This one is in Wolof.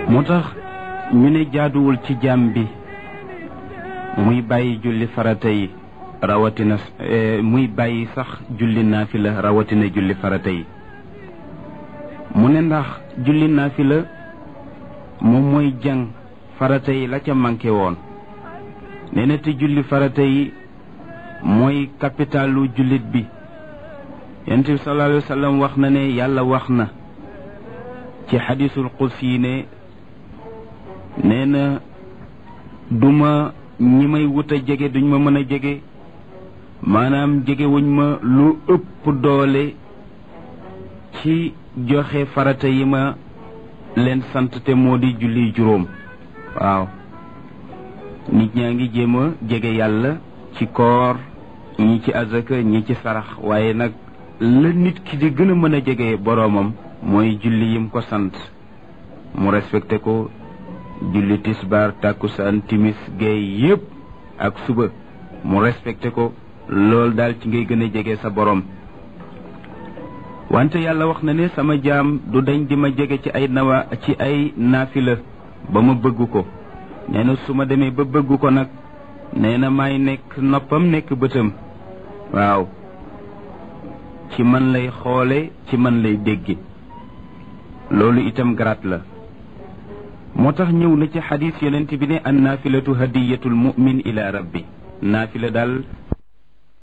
moo tax ñu ne jaaduwul ci jaam bi muy bàyyi julli farata yi rawatina muy bàyyi sax julli naafila rawatina julli farata yi mu ne ndax julli naafila moom mooy jàng farata yi la ca manqué woon nee na te julli farata yi mooy capitalu jullit bi yonent bi sallallahu alayhi wa sallam wax na ne yàlla wax na ci xadisul qudsi yi ne nee na duma ñi may wut a jege duñ ma mën a jege maanaam jege wuñ ma lu ëpp doole ci joxe farata yi ma leen sant te moo di julli juróom waaw nit ñaa ngi jéem a jege yàlla ci koor ñi ci azaka ñi ci sarax waaye nag la nit ki di gën a mën a jege boroomam mooy julli yim ko sant mu respecté ko julli tisbaar tàkkusaan timis géey yépp ak suba mu respecté ko loolu daal ci ngay gën a jege sa boroom wante yàlla wax na ne sama jaam du dañ di ma jege ci ay naafila ba ma bëgg ko nee na su ma demee ba bëgg ko nag nee na maay nekk noppam nekk bëtam waaw ci man lay xoole ci man lay dégge loolu itam garaat la moo tax ñëw na ci xadis yonent bi ne an naafilatu hadiyatul mu'min ila rabbi naafila daal